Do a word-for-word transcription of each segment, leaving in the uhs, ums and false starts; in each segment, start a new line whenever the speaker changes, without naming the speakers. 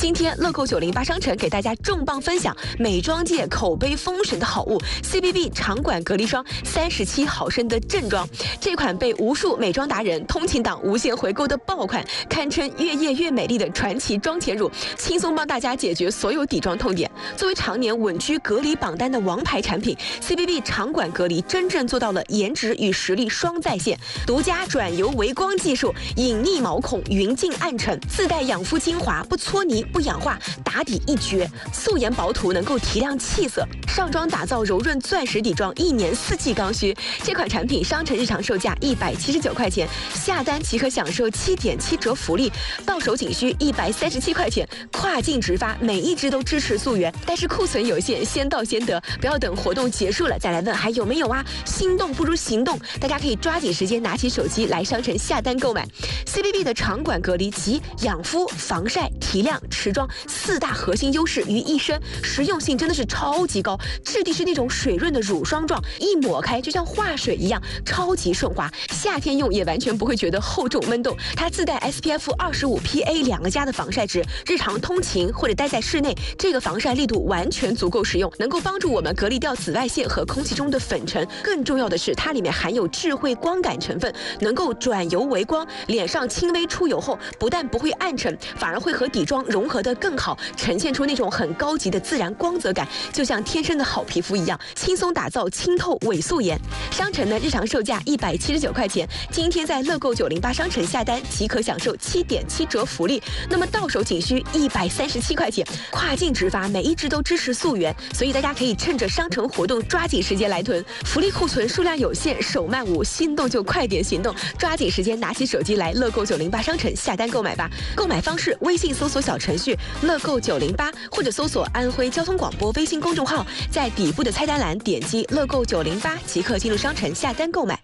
今天乐购九零八商城给大家重磅分享美妆界口碑封神的好物 C B B 长管隔离霜三十七毫升的正装，这款被无数美妆达人、通勤党无限回购的爆款，堪称越夜越美丽的传奇妆前乳，轻松帮大家解决所有底妆痛点。作为常年稳居隔离榜单的王牌产品 ，C B B 长管隔离真正做到了颜值与实力双在线，独家转油微光技术，隐匿毛孔，匀净暗沉，自带养肤精华，不搓泥不氧化，打底一绝，素颜薄涂能够提亮气色，上妆打造柔润钻石底妆，一年四季刚需。这款产品商城日常售价一百七十九块钱，下单即可享受七点七折福利，到手仅需一百三十七块钱，跨境直发，每一支都支持溯源，但是库存有限，先到先得，不要等活动结束了再来问还有没有啊！心动不如行动，大家可以抓紧时间拿起手机来商城下单购买。C B B 的长管隔离集养肤、防晒、提亮、持妆四大核心优势于一身，实用性真的是超级高，质地是那种水润的乳霜状，一抹开就像化水一样，超级顺滑，夏天用也完全不会觉得厚重闷动。它自带 S P F 二十五 P A 两个加的防晒值，日常通勤或者待在室内，这个防晒力度完全足够实用，能够帮助我们隔离掉紫外线和空气中的粉尘。更重要的是，它里面含有智慧光感成分，能够转油为光，脸上轻微出油后，不但不会暗沉，反而会和底妆融合得更好，呈现出那种很高级的自然光泽感，就像天生的好皮肤一样，轻松打造清透伪素颜。商城的日常售价一百七十九块钱，今天在乐购九零八商城下单即可享受七点七折福利，那么到手仅需一百三十七块钱，跨境直发，每一支都支持溯源，所以大家可以趁着商城活动抓紧时间来囤，福利库存数量有限，手慢无，心动就快点行动，抓紧时间拿起手机来乐购九零八商城下单购买吧。购买方式：微信搜索小程序乐购九零八，或者搜索安徽交通广播微信公众号，在底部的菜单栏点击乐购九零八即可进入商城下单购买。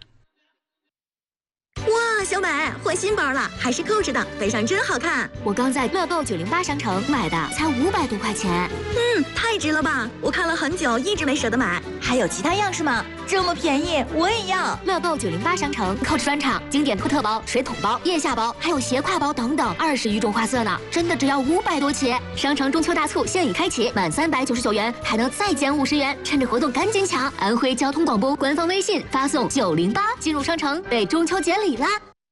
哇，小美换新包了，还是扣着的，背上真好看。
我刚在乐购九零八商城买的，才五百多块钱。
嗯，太值了吧！我看了很久，一直没舍得买。
还有其他样式吗？这么便宜，我也要。乐购九零八商城 Coach 专场，经典托特包、水桶包、腋下包，还有斜挎包等等，二十余种花色呢，真的只要五百多起。商城中秋大促现已开启，满三百九十九元还能再减五十元，趁着活动赶紧抢！安徽交通广播官方微信发送九零八进入商城，被中秋节礼啦！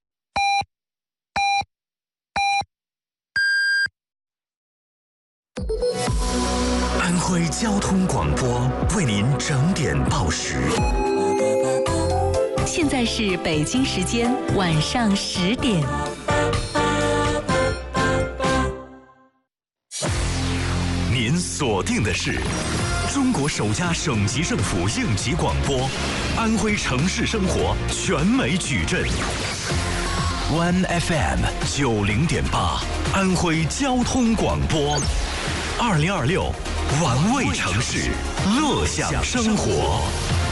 安徽交通广播为您整点报时。
现在是北京时间晚上十点。
您锁定的是中国首家省级政府应急广播，安徽城市生活全美矩阵。One F M 九零点八，安徽交通广播。二零二六，玩味城市，乐享生活。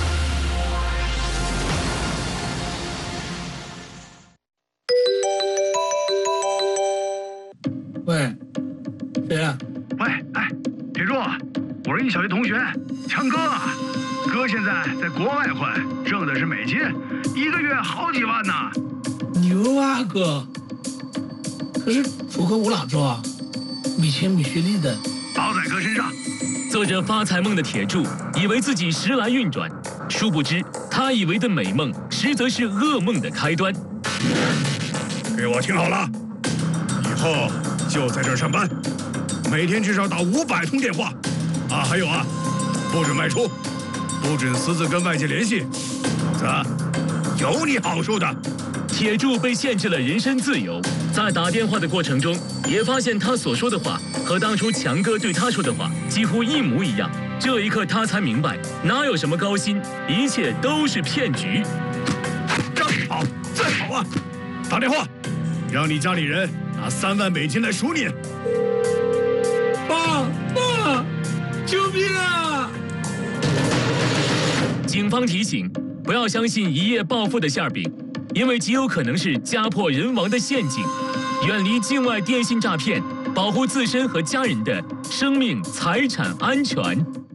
喂，谁呀？
喂，哎，铁柱，我是你小学同学强哥，哥现在在国外混，挣的是美金，一个月好几万呢。
牛啊哥！可是出口我哪做啊？没钱没学历的。
包在哥身上。
做着发财梦的铁柱，以为自己时来运转，殊不知他以为的美梦，实则是噩梦的开端。
给我听好了，以后就在这儿上班，每天至少打五百通电话。啊，还有啊，不准外出，不准私自跟外界联系，否则有你好处的。
铁柱被限制了人身自由，在打电话的过程中，也发现他所说的话和当初强哥对他说的话几乎一模一样。这一刻，他才明白，哪有什么高薪，一切都是骗局。
让你跑，再跑啊！打电话，让你家里人拿三万美金来赎你。
爸爸，救命啊！
警方提醒，不要相信一夜暴富的馅饼，因为极有可能是家破人亡的陷阱。远离境外电信诈骗，保护自身和家人的生命财产安全。